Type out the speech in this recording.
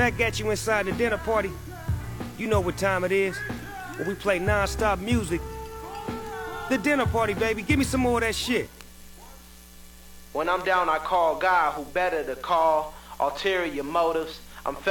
Back at you inside the dinner party. You know what time it is. When we play non-stop music. The dinner party, baby. Give me some more of that shit. When I'm down, I call God who better to call. Ulterior motives. I'm